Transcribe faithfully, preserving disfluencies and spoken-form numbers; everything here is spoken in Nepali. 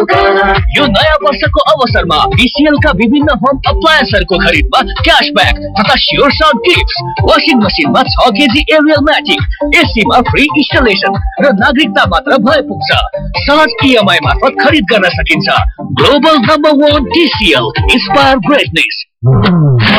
यो नयाँ वर्षको अवसरमा टीसीएल का विभिन्न होम अप्लायन्सहरूको खरिदमा क्याशब्याक तथा स्योर साउन्ड गिफ्ट्स, वाशिङ मसिनमा छ KG Ariel magic, एसीमा free installation र नागरिकता मात्र भए पुग्छ। सहज इएमआई मार्फत खरिद गर्न सकिन्छ। Global number one TCL, inspire greatness.